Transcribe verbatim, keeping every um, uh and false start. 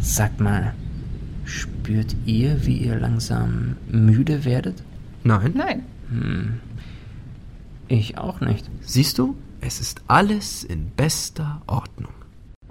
Sagt mal, spürt ihr, wie ihr langsam müde werdet? Nein. Nein. Hm. Ich auch nicht. Siehst du, es ist alles in bester Ordnung.